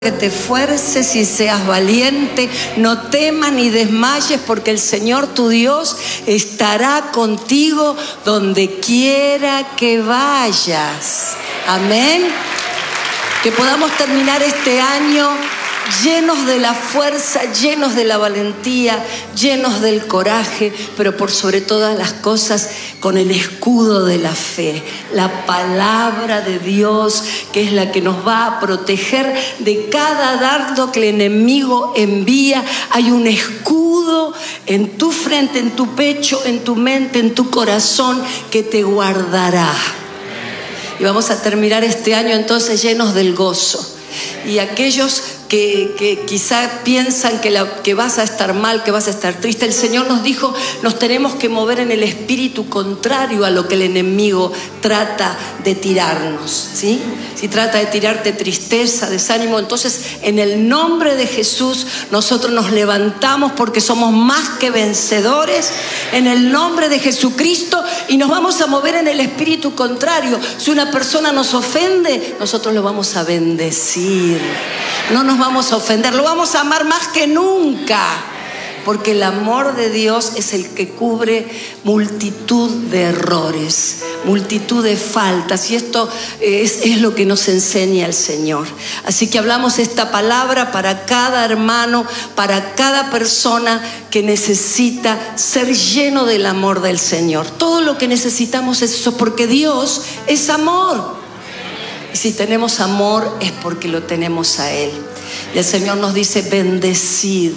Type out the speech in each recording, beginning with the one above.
que te esfuerces y seas valiente, no temas ni desmayes, porque el Señor tu Dios estará contigo donde quiera que vayas. Amén. Que podamos terminar este año llenos de la fuerza, llenos de la valentía, llenos del coraje, pero por sobre todas las cosas con el escudo de la fe, la palabra de Dios, que es la que nos va a proteger de cada dardo que el enemigo envía. Hay un escudo en tu frente, en tu pecho, en tu mente, en tu corazón, que te guardará. Y vamos a terminar este año entonces llenos del gozo. Y aquellos que quizá piensan que vas a estar mal, que vas a estar triste, el Señor nos dijo, nos tenemos que mover en el espíritu contrario a lo que el enemigo trata de tirarnos, ¿sí? Si trata de tirarte tristeza, desánimo, entonces en el nombre de Jesús nosotros nos levantamos, porque somos más que vencedores en el nombre de Jesucristo, y nos vamos a mover en el espíritu contrario. Si una persona nos ofende, nosotros lo vamos a bendecir. No nos vamos a ofender, lo vamos a amar más que nunca, porque el amor de Dios es el que cubre multitud de errores, multitud de faltas, y esto es lo que nos enseña el Señor. Así que hablamos esta palabra para cada hermano, para cada persona que necesita ser lleno del amor del Señor. Todo lo que necesitamos es eso, porque Dios es amor. Y si tenemos amor es porque lo tenemos a Él. Y el Señor nos dice, bendecid,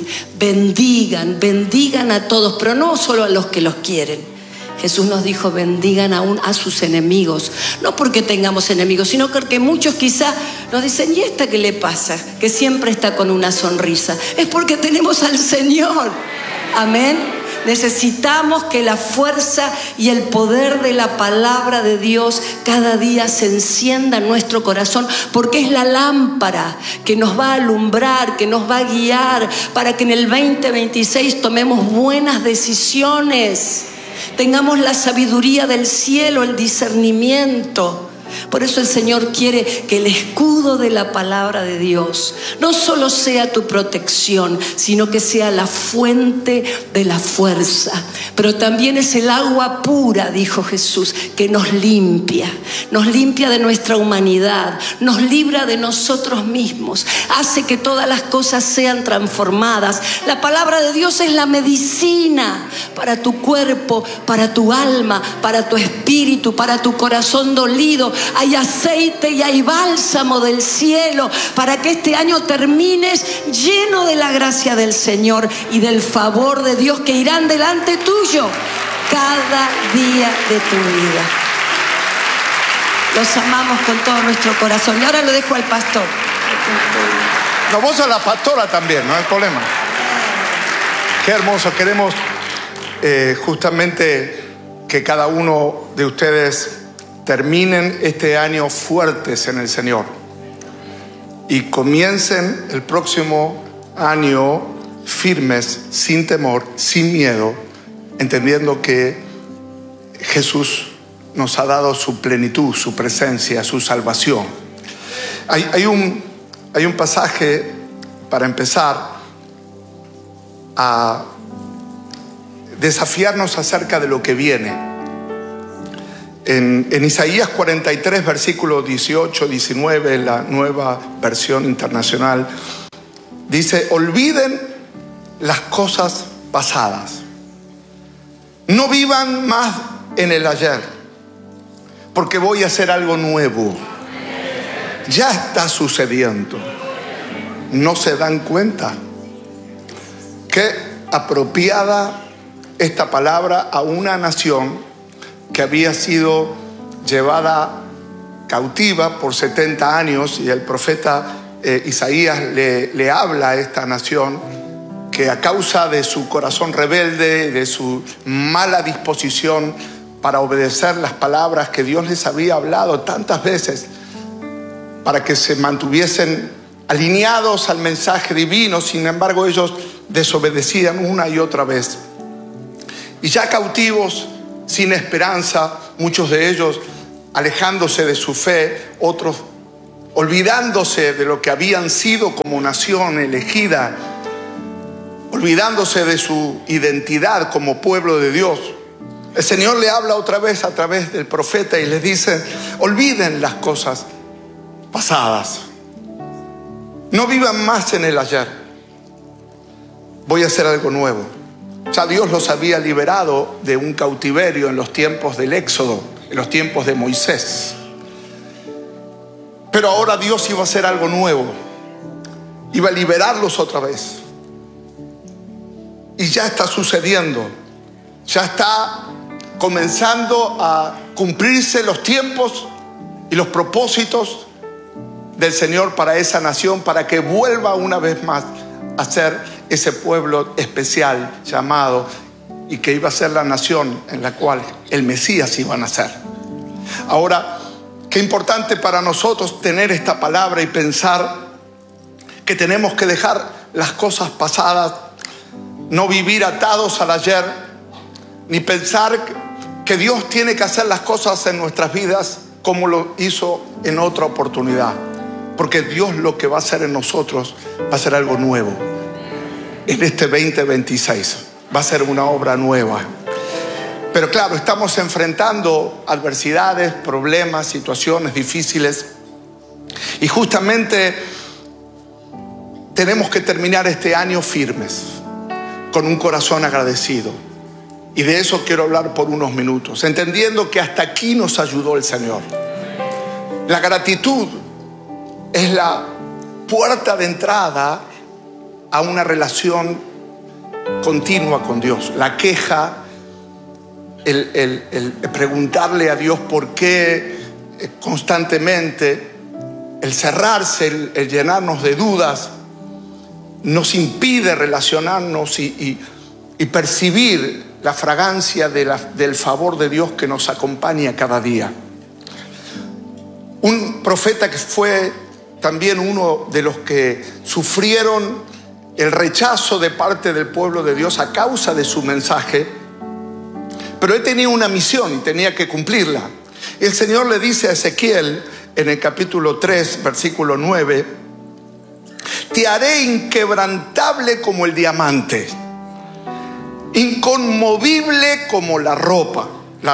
bendigan a todos, pero no solo a los que los quieren. Jesús nos dijo, bendigan aún a sus enemigos. No porque tengamos enemigos, sino porque muchos quizá nos dicen, ¿y esta qué le pasa? Que siempre está con una sonrisa. Es porque tenemos al Señor. Amén. Necesitamos que la fuerza y el poder de la palabra de Dios cada día se encienda en nuestro corazón, porque es la lámpara que nos va a alumbrar, que nos va a guiar, para que en el 2026 tomemos buenas decisiones, tengamos la sabiduría del cielo, el discernimiento. Por eso el Señor quiere que el escudo de la palabra de Dios no solo sea tu protección, sino que sea la fuente de la fuerza. Pero también es el agua pura, dijo Jesús, que nos limpia de nuestra humanidad, nos libra de nosotros mismos, hace que todas las cosas sean transformadas. La palabra de Dios es la medicina para tu cuerpo, para tu alma, para tu espíritu, para tu corazón dolido. Hay aceite y hay bálsamo del cielo para que este año termines lleno de la gracia del Señor y del favor de Dios, que irán delante tuyo cada día de tu vida. Los amamos con todo nuestro corazón. Y ahora lo dejo al pastor. No, vos a la pastora también, no hay problema. Qué hermoso. Queremos justamente que cada uno de ustedes terminen este año fuertes en el Señor y comiencen el próximo año firmes, sin temor, sin miedo, entendiendo que Jesús nos ha dado su plenitud, su presencia, su salvación. Hay un pasaje para empezar a desafiarnos acerca de lo que viene. En Isaías 43, versículo 18, 19, la Nueva Versión Internacional, dice, olviden las cosas pasadas. No vivan más en el ayer, porque voy a hacer algo nuevo. Ya está sucediendo. ¿No se dan cuenta? Qué apropiada esta palabra a una nación que había sido llevada cautiva por 70 años, y el profeta Isaías le habla a esta nación que a causa de su corazón rebelde, de su mala disposición para obedecer las palabras que Dios les había hablado tantas veces, para que se mantuviesen alineados al mensaje divino, sin embargo ellos desobedecían una y otra vez. Y ya cautivos, sin esperanza, muchos de ellos alejándose de su fe, otros olvidándose de lo que habían sido como nación elegida, olvidándose de su identidad como pueblo de Dios. El Señor le habla otra vez a través del profeta y les dice: olviden las cosas pasadas, no vivan más en el ayer, voy a hacer algo nuevo. Ya Dios los había liberado de un cautiverio en los tiempos del Éxodo, en los tiempos de Moisés. Pero ahora Dios iba a hacer algo nuevo, iba a liberarlos otra vez. Y ya está sucediendo, ya está comenzando a cumplirse los tiempos y los propósitos del Señor para esa nación, para que vuelva una vez más a ser ese pueblo especial llamado, y que iba a ser la nación en la cual el Mesías iba a nacer. Ahora, qué importante para nosotros tener esta palabra y pensar que tenemos que dejar las cosas pasadas, no vivir atados al ayer, ni pensar que Dios tiene que hacer las cosas en nuestras vidas como lo hizo en otra oportunidad. Porque Dios lo que va a hacer en nosotros va a ser algo nuevo. En este 2026 va a ser una obra nueva. Pero claro, estamos enfrentando adversidades, problemas, situaciones difíciles. Y justamente tenemos que terminar este año firmes, con un corazón agradecido. Y de eso quiero hablar por unos minutos, entendiendo que hasta aquí nos ayudó el Señor. La gratitud es la puerta de entrada a una relación continua con Dios. La queja, el preguntarle a Dios por qué constantemente, el cerrarse, el llenarnos de dudas, nos impide relacionarnos y percibir la fragancia del favor de Dios que nos acompaña cada día. Un profeta que fue también uno de los que sufrieron el rechazo de parte del pueblo de Dios a causa de su mensaje, pero él tenía una misión y tenía que cumplirla. El Señor le dice a Ezequiel en el capítulo 3, versículo 9: te haré inquebrantable como el diamante, inconmovible como la roca.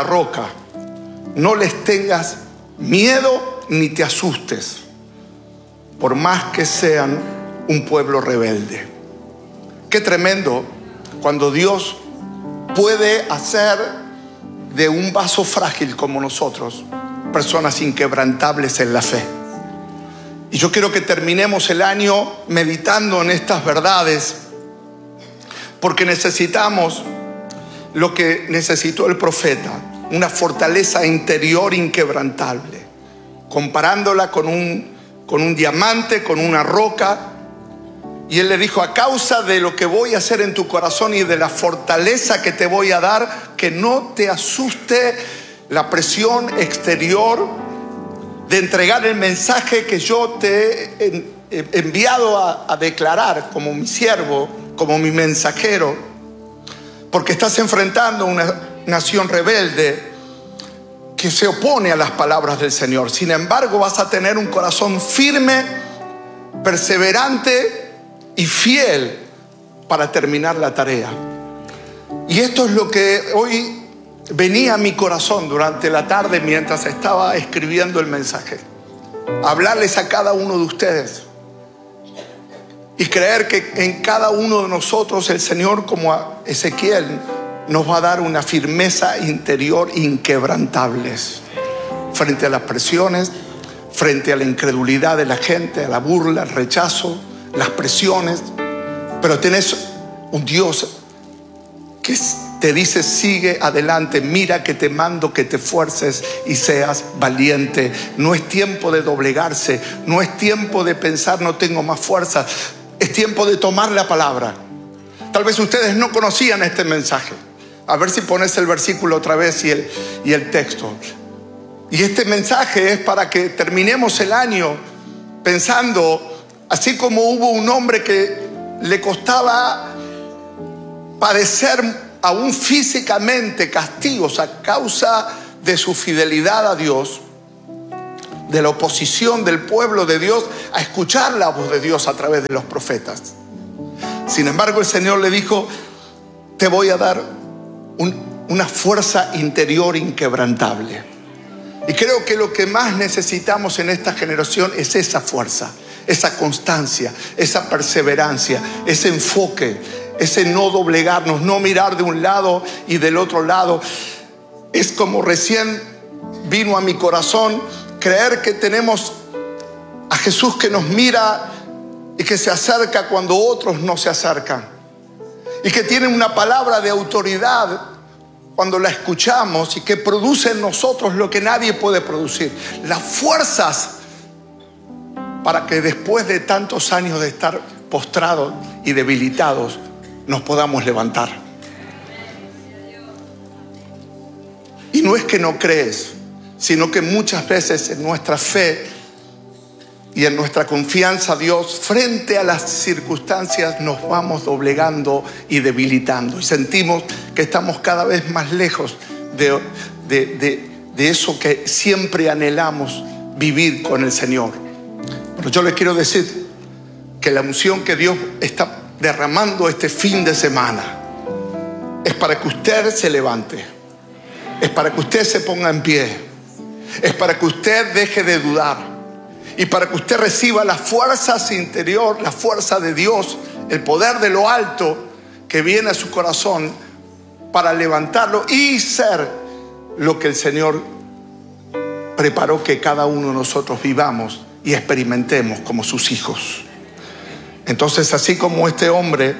No les tengas miedo ni te asustes, por más que sean un pueblo rebelde. Qué tremendo cuando Dios puede hacer de un vaso frágil como nosotros personas inquebrantables en la fe. Y yo quiero que terminemos el año meditando en estas verdades, porque necesitamos lo que necesitó el profeta, una fortaleza interior inquebrantable, comparándola con un diamante, con una roca. Y él le dijo: a causa de lo que voy a hacer en tu corazón y de la fortaleza que te voy a dar, que no te asuste la presión exterior de entregar el mensaje que yo te he enviado a declarar como mi siervo, como mi mensajero, porque estás enfrentando una nación rebelde que se opone a las palabras del Señor. Sin embargo, vas a tener un corazón firme, perseverante y fiel para terminar la tarea. Y esto es lo que hoy venía a mi corazón durante la tarde mientras estaba escribiendo el mensaje. Hablarles a cada uno de ustedes y creer que en cada uno de nosotros el Señor, como a Ezequiel, nos va a dar una firmeza interior inquebrantables frente a las presiones, frente a la incredulidad de la gente, a la burla, el rechazo, las presiones. Pero tenés un Dios que te dice: sigue adelante, mira que te mando que te esfuerces y seas valiente. No es tiempo de doblegarse, no es tiempo de pensar no tengo más fuerza, es tiempo de tomar la palabra. Tal vez ustedes no conocían este mensaje. A ver si pones el versículo otra vez y el texto. Y este mensaje es para que terminemos el año pensando, así como hubo un hombre que le costaba padecer aún físicamente castigos a causa de su fidelidad a Dios, de la oposición del pueblo de Dios a escuchar la voz de Dios a través de los profetas. Sin embargo, el Señor le dijo: te voy a dar una fuerza interior inquebrantable. Y creo que lo que más necesitamos en esta generación es esa fuerza, esa constancia, esa perseverancia, ese enfoque, ese no doblegarnos, no mirar de un lado y del otro lado. Es como recién vino a mi corazón creer que tenemos a Jesús que nos mira y que se acerca cuando otros no se acercan, y que tiene una palabra de autoridad cuando la escuchamos y que produce en nosotros lo que nadie puede producir, las fuerzas para que después de tantos años de estar postrados y debilitados nos podamos levantar. Y no es que no crees, sino que muchas veces en nuestra fe y en nuestra confianza a Dios, frente a las circunstancias, nos vamos doblegando y debilitando. Y sentimos que estamos cada vez más lejos de eso que siempre anhelamos, vivir con el Señor. Pero yo le quiero decir que la unción que Dios está derramando este fin de semana es para que usted se levante, es para que usted se ponga en pie, es para que usted deje de dudar, y para que usted reciba las fuerzas interior, la fuerza de Dios, el poder de lo alto que viene a su corazón para levantarlo y ser lo que el Señor preparó que cada uno de nosotros vivamos y experimentemos como sus hijos. Entonces, así como este hombre,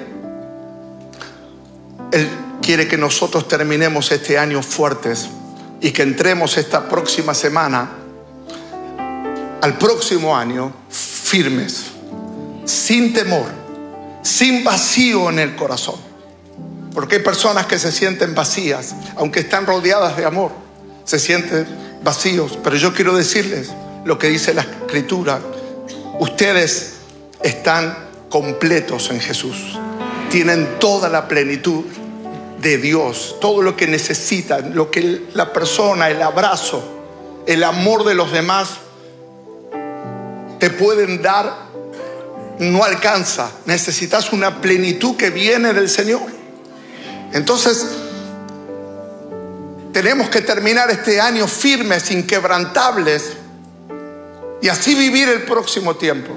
Él quiere que nosotros terminemos este año fuertes y que entremos esta próxima semana al próximo año firmes, sin temor, sin vacío en el corazón. Porque hay personas que se sienten vacías, aunque están rodeadas de amor, se sienten vacíos. Pero yo quiero decirles lo que dice la Escritura: ustedes están completos en Jesús, tienen toda la plenitud de Dios, todo lo que necesitan, lo que la persona, el abrazo, el amor de los demás te pueden dar, no alcanza. Necesitas una plenitud que viene del Señor. Entonces, tenemos que terminar este año firmes, inquebrantables, y así vivir el próximo tiempo.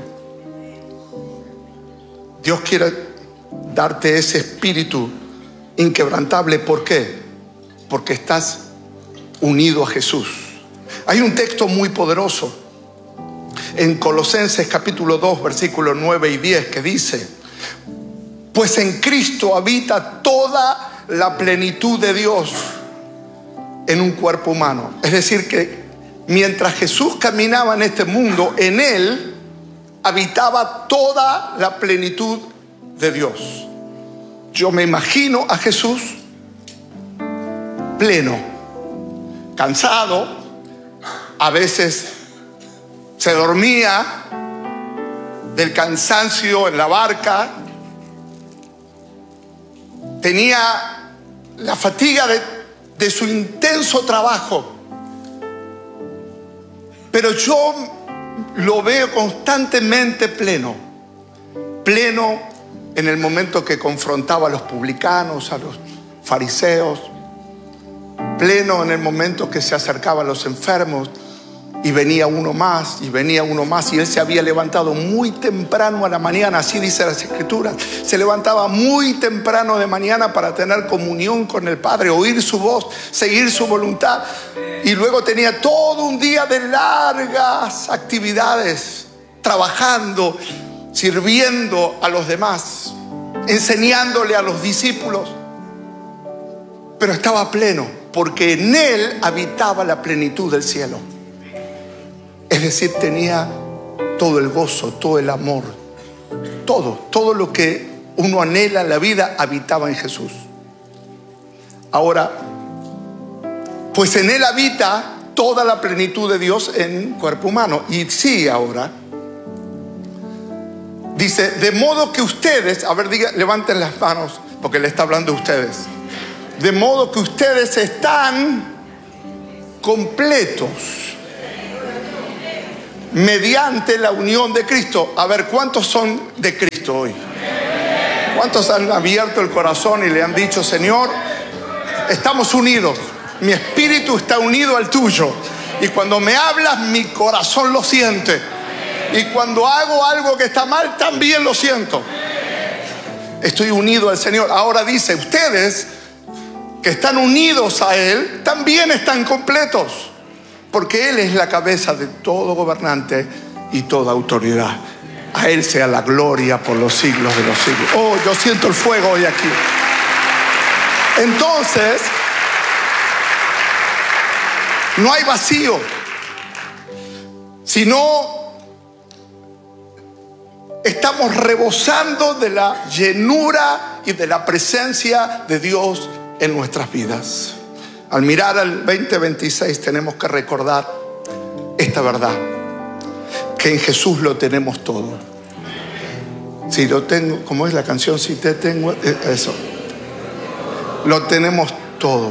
Dios quiere darte ese espíritu inquebrantable. ¿Por qué? Porque estás unido a Jesús. Hay un texto muy poderoso en Colosenses capítulo 2, versículos 9 y 10, que dice: pues en Cristo habita toda la plenitud de Dios en un cuerpo humano. Es decir, que mientras Jesús caminaba en este mundo, en Él habitaba toda la plenitud de Dios. Yo me imagino a Jesús pleno, cansado, a veces se dormía del cansancio en la barca, tenía la fatiga de su intenso trabajo, pero yo lo veo constantemente pleno en el momento que confrontaba a los publicanos, a los fariseos, pleno en el momento que se acercaba a los enfermos. Y venía uno más, y venía uno más, y él se había levantado muy temprano a la mañana, así dice las Escrituras. Se levantaba muy temprano de mañana para tener comunión con el Padre, oír su voz, seguir su voluntad. Y luego tenía todo un día de largas actividades, trabajando, sirviendo a los demás, enseñándole a los discípulos. Pero estaba pleno, porque en él habitaba la plenitud del cielo. Es decir, tenía todo el gozo, todo el amor, todo lo que uno anhela en la vida habitaba en Jesús. Ahora, pues en Él habita toda la plenitud de Dios en cuerpo humano. Y sí, ahora dice: de modo que ustedes, a ver, levanten las manos, porque le está hablando a ustedes. De modo que ustedes están completos mediante la unión de Cristo. A ver, ¿cuántos son de Cristo hoy? ¿Cuántos han abierto el corazón y le han dicho: Señor, estamos unidos, mi espíritu está unido al tuyo, y cuando me hablas mi corazón lo siente, y cuando hago algo que está mal también lo siento? Estoy unido al Señor. Ahora dice, ustedes que están unidos a Él también están completos, porque Él es la cabeza de todo gobernante y toda autoridad. A Él sea la gloria por los siglos de los siglos. Oh, yo siento el fuego hoy aquí. Entonces, no hay vacío, sino estamos rebosando de la llenura y de la presencia de Dios en nuestras vidas. Al mirar al 2026 tenemos que recordar esta verdad, que en Jesús lo tenemos todo. Si lo tengo, como es la canción, si te tengo, eso, lo tenemos todo.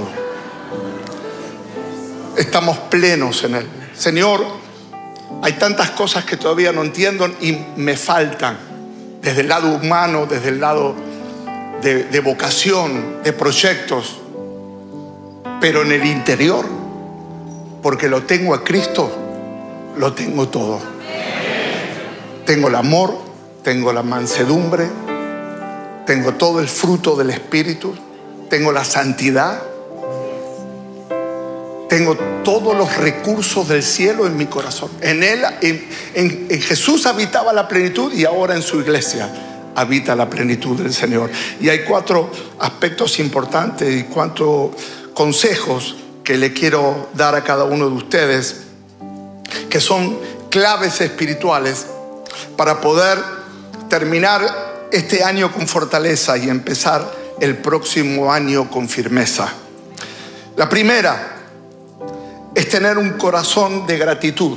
Estamos plenos en Él. Señor, hay tantas cosas que todavía no entiendo y me faltan, desde el lado humano, desde el lado de vocación, de proyectos, pero en el interior, porque lo tengo a Cristo, lo tengo todo. Tengo el amor, tengo la mansedumbre, tengo todo el fruto del Espíritu, tengo la santidad, tengo todos los recursos del cielo en mi corazón. En Él, en Jesús habitaba la plenitud, y ahora en su iglesia habita la plenitud del Señor. Y hay 4 aspectos importantes y 4 consejos que le quiero dar a cada uno de ustedes, que son claves espirituales para poder terminar este año con fortaleza y empezar el próximo año con firmeza. La primera es tener un corazón de gratitud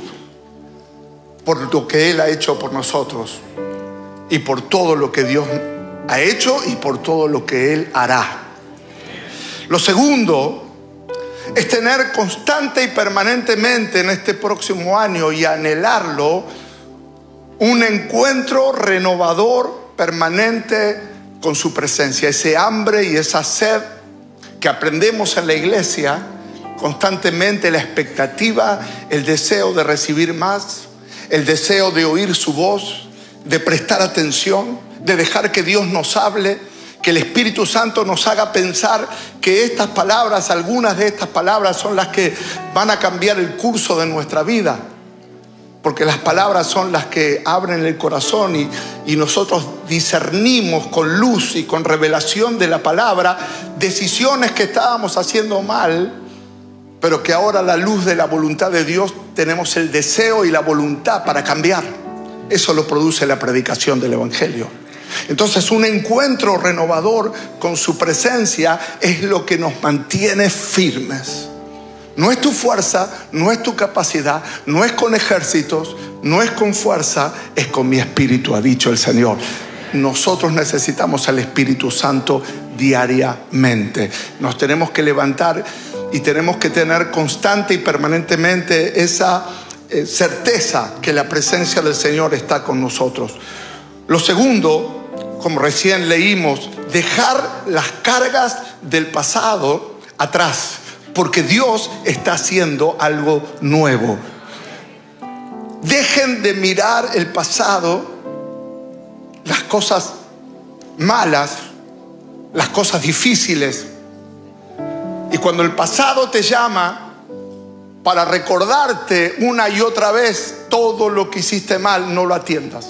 por lo que Él ha hecho por nosotros, y por todo lo que Dios ha hecho y por todo lo que Él hará. Lo segundo es tener constante y permanentemente en este próximo año, y anhelarlo, un encuentro renovador permanente con su presencia. Ese hambre y esa sed que aprendemos en la iglesia constantemente, la expectativa, el deseo de recibir más, el deseo de oír su voz, de prestar atención, de dejar que Dios nos hable, que el Espíritu Santo nos haga pensar que estas palabras, algunas de estas palabras, son las que van a cambiar el curso de nuestra vida. Porque las palabras son las que abren el corazón, y nosotros discernimos con luz y con revelación de la palabra decisiones que estábamos haciendo mal, pero que ahora, a la luz de la voluntad de Dios, tenemos el deseo y la voluntad para cambiar. Eso lo produce la predicación del Evangelio. Entonces, un encuentro renovador con su presencia es lo que nos mantiene firmes. No es tu fuerza, no es tu capacidad, no es con ejércitos, no es con fuerza, es con mi espíritu, ha dicho el Señor. Nosotros necesitamos al Espíritu Santo diariamente. Nos tenemos que levantar y tenemos que tener constante y permanentemente esa certeza que la presencia del Señor está con nosotros. Lo segundo, como recién leímos, dejar las cargas del pasado atrás, porque Dios está haciendo algo nuevo. Dejen de mirar el pasado, las cosas malas, las cosas difíciles. Y cuando el pasado te llama para recordarte una y otra vez todo lo que hiciste mal, no lo atiendas,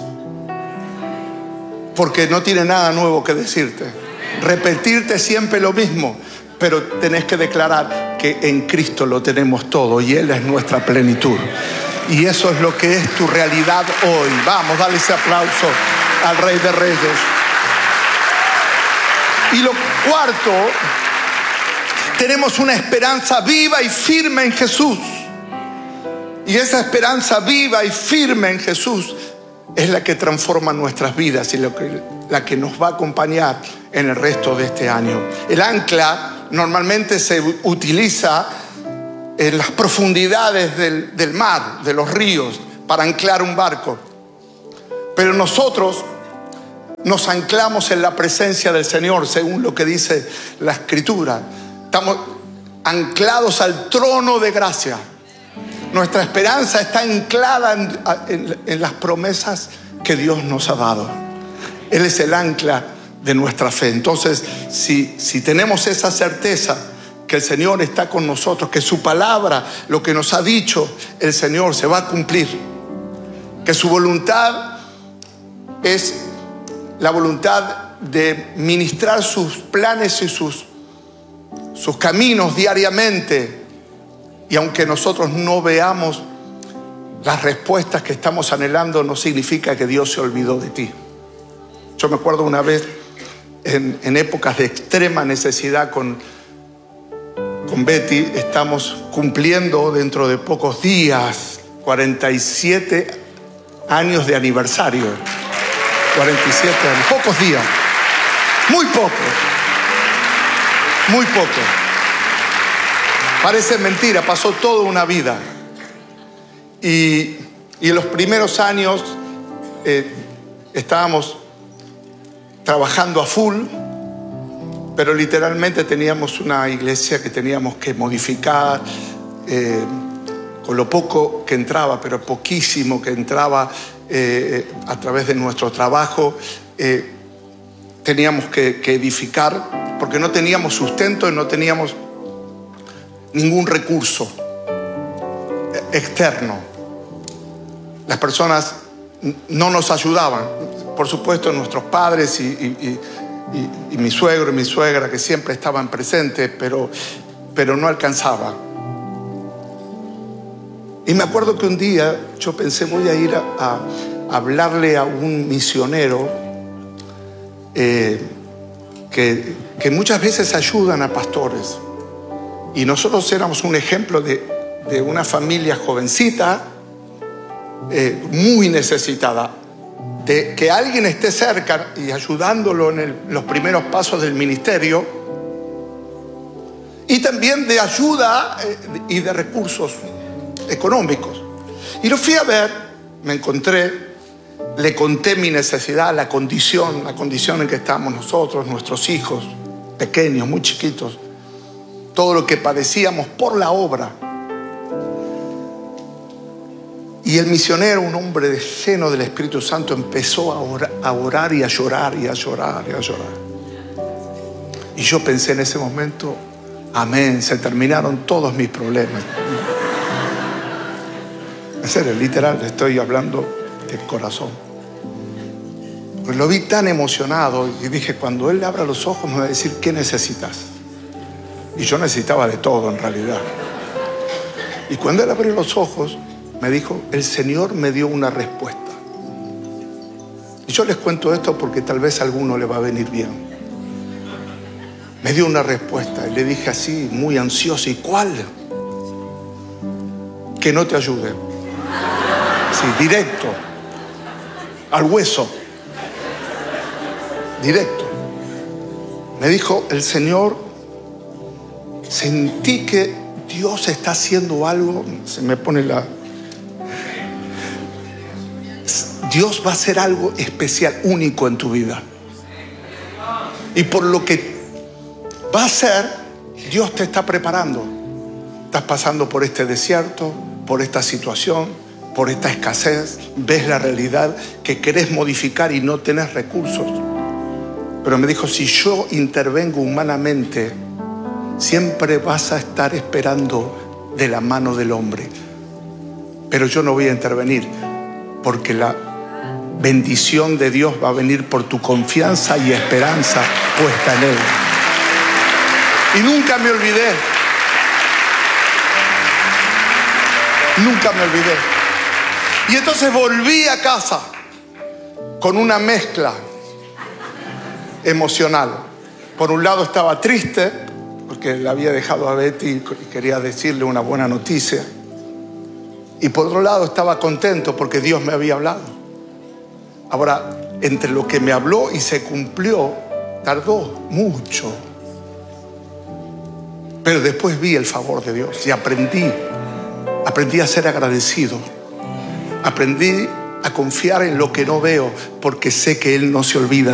porque no tiene nada nuevo que decirte. Repetirte siempre lo mismo, pero tenés que declarar que en Cristo lo tenemos todo y Él es nuestra plenitud. Y eso es lo que es tu realidad hoy. Vamos, dale ese aplauso al Rey de Reyes. Y lo cuarto, tenemos una esperanza viva y firme en Jesús. Y esa esperanza viva y firme en Jesús es la que transforma nuestras vidas y la que nos va a acompañar en el resto de este año. El ancla normalmente se utiliza en las profundidades del mar, de los ríos, para anclar un barco. Pero nosotros nos anclamos en la presencia del Señor, según lo que dice la Escritura. Estamos anclados al trono de gracia. Nuestra esperanza está anclada en las promesas que Dios nos ha dado. Él es el ancla de nuestra fe. Entonces, si tenemos esa certeza que el Señor está con nosotros, que su palabra, lo que nos ha dicho el Señor, se va a cumplir, que su voluntad es la voluntad de ministrar sus planes y sus caminos diariamente, y aunque nosotros no veamos las respuestas que estamos anhelando, no significa que Dios se olvidó de ti. Yo me acuerdo una vez en épocas de extrema necesidad con Betty, estamos cumpliendo dentro de pocos días 47 años de aniversario. 47 años, pocos días, muy poco. Parece mentira, pasó toda una vida. Y en los primeros años estábamos trabajando a full, pero literalmente teníamos una iglesia que teníamos que modificar, con lo poco que entraba, pero poquísimo que entraba a través de nuestro trabajo, teníamos que edificar, porque no teníamos sustento y no teníamos ningún recurso externo. Las personas no nos ayudaban. Por supuesto, nuestros padres y mi suegro y mi suegra, que siempre estaban presentes, pero no alcanzaba. Y me acuerdo que un día yo pensé, voy a ir a hablarle a un misionero que muchas veces ayudan a pastores. Y nosotros éramos un ejemplo de una familia jovencita, muy necesitada, de que alguien esté cerca y ayudándolo en los primeros pasos del ministerio, y también de ayuda y de recursos económicos. Y lo fui a ver, me encontré, le conté mi necesidad, la condición en que estamos nosotros, nuestros hijos pequeños, muy chiquitos, todo lo que padecíamos por la obra. Y el misionero, un hombre lleno del Espíritu Santo, empezó a orar y a llorar y a llorar y a llorar. Y yo pensé en ese momento, amén, se terminaron todos mis problemas. En serio, literal, estoy hablando del corazón. Pues lo vi tan emocionado y dije, cuando él abra los ojos me va a decir, ¿qué necesitas? Y yo necesitaba de todo en realidad. Y cuando él abrió los ojos, me dijo, el Señor me dio una respuesta. Y yo les cuento esto porque tal vez a alguno le va a venir bien. Me dio una respuesta y le dije así, muy ansioso, ¿y cuál? Que no te ayude. Sí, directo, al hueso, directo. Me dijo, el Señor, sentí que Dios está haciendo algo, se me pone Dios va a hacer algo especial, único en tu vida. Y por lo que va a hacer, Dios te está preparando. Estás pasando por este desierto, por esta situación, por esta escasez. Ves la realidad que querés modificar y no tenés recursos. Pero me dijo, si yo intervengo humanamente, siempre vas a estar esperando de la mano del hombre. Pero yo no voy a intervenir, porque la bendición de Dios va a venir por tu confianza y esperanza puesta en Él. Y nunca me olvidé. Nunca me olvidé. Y entonces volví a casa con una mezcla emocional. Por un lado estaba triste, porque le había dejado a Betty y quería decirle una buena noticia. Y por otro lado estaba contento porque Dios me había hablado. Ahora, entre lo que me habló y se cumplió, tardó mucho. Pero después vi el favor de Dios y aprendí a ser agradecido. Aprendí a confiar en lo que no veo, porque sé que Él no se olvida